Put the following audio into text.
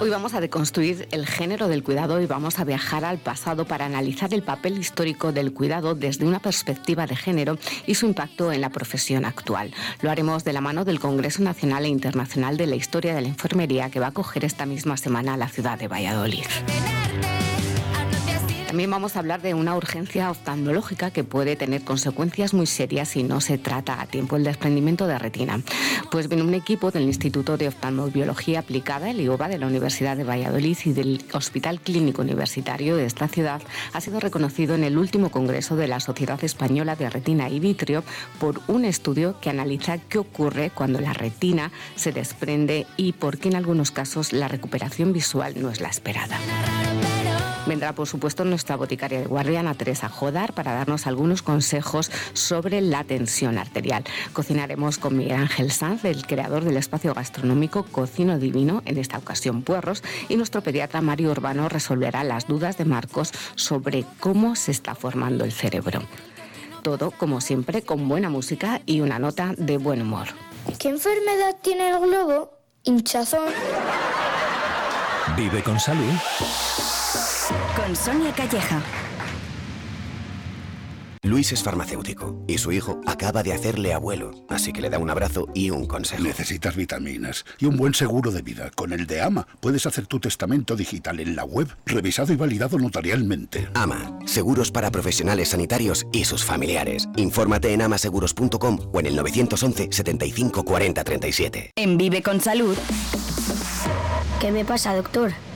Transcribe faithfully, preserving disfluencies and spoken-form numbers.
Hoy vamos a deconstruir el género del cuidado y vamos a viajar al pasado para analizar el papel histórico del cuidado desde una perspectiva de género y su impacto en la profesión actual. Lo haremos de la mano del Congreso Nacional e Internacional de la Historia de la Enfermería, que va a acoger esta misma semana la ciudad de Valladolid. También vamos a hablar de una urgencia oftalmológica que puede tener consecuencias muy serias si no se trata a tiempo: el desprendimiento de retina. Pues bien, un equipo del Instituto de Oftalmobiología Aplicada, el I O B A, de la Universidad de Valladolid y del Hospital Clínico Universitario de esta ciudad ha sido reconocido en el último congreso de la Sociedad Española de Retina y Vitrio por un estudio que analiza qué ocurre cuando la retina se desprende y por qué en algunos casos la recuperación visual no es la esperada. Vendrá, por supuesto, nuestra boticaria de guardia, Ana Teresa Jodar, para darnos algunos consejos sobre la tensión arterial. Cocinaremos con Miguel Ángel Sanz, el creador del espacio gastronómico Cocino Divino, en esta ocasión puerros, y nuestro pediatra Mario Urbano resolverá las dudas de Marcos sobre cómo se está formando el cerebro. Todo, como siempre, con buena música y una nota de buen humor. ¿Qué enfermedad tiene el globo? Hinchazón. Vive con salud. Con Sonia Calleja. Luis es farmacéutico y su hijo acaba de hacerle abuelo, así que le da un abrazo y un consejo. Necesitas vitaminas y un buen seguro de vida. Con el de AMA puedes hacer tu testamento digital en la web, revisado y validado notarialmente. AMA, seguros para profesionales sanitarios y sus familiares. Infórmate en amaseguros punto com o en el nueve once, setenta y cinco, cuarenta, treinta y siete. En Vive con Salud. ¿Qué me pasa, doctor?